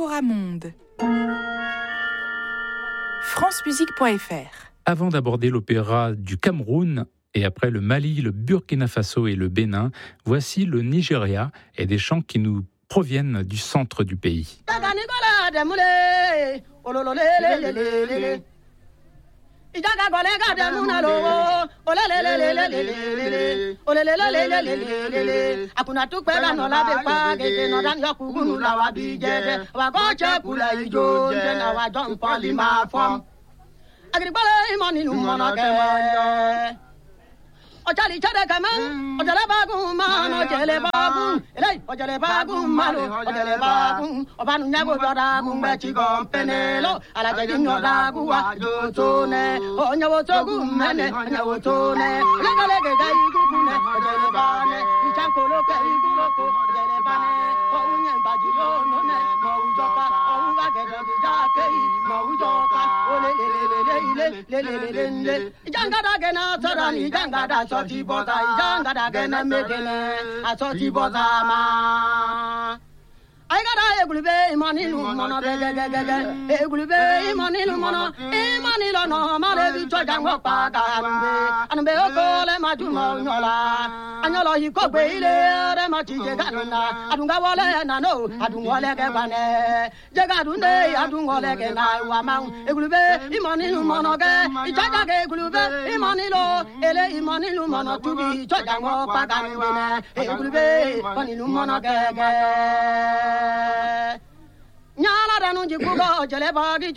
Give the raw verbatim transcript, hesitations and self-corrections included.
Coramonde. francemusique point f r. Avant d'aborder l'opéra du Cameroun, et après le Mali, le Burkina Faso et le Bénin, voici le Nigeria et des chants qui nous proviennent du centre du pays. Ijaga golega de munalo, olelelelelelelele, olelelelelelelele. Akuna tukpela no la be pa gege no dan yakugunu la wa bijede. Wa goche kula ijo je na wa jon pali ma fom. Agribale imani nu mona ke. Ojali chade kaman, ojale bagun man, ojale bagun, elai, ojale bagun malo, ojale bagun, obanu nyago yoda gun bechi gon penelo, ala jadi nyoda guwa jotone, onyawo togu mene, onyawo tone, lega lega gai gugune, ojale bane, ichankolo ke iguloko, ojale bane, o unyen baji yo none, mo ujoka, o uga gede bijake, mo ujoka, ole le le le le le le le le, ijangada gena torani, ijangada Soti bota ijanga da gena medene a soti bota ma ai gara egulube imani lu mono de de de de egulube imani lu mono imani lo no ma le bi choja ngo pa ga anbe anbe oko le ma ju mo nyola anyolo yi ko gbe ile re ma ti je ga na adunga wole na no adunga wole ke bane je ga dunde adunga wole ke na wa ma egulube imani lu mono ge ijaga ge egulube imani lo ele imani lu mono tu bi choja ngo pa ga anbe egulube imani lu mono ge ge Nyala danu jikugo jele bagi